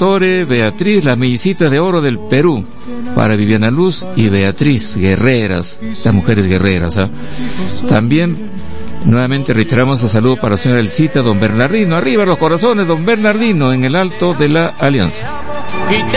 Salvatore, Beatriz, las mellicitas de oro del Perú, para Viviana Luz y Beatriz, guerreras, las mujeres guerreras, ¿eh? También, nuevamente reiteramos el saludo para la señora Elcita, don Bernardino, arriba los corazones, don Bernardino, en el Alto de la Alianza.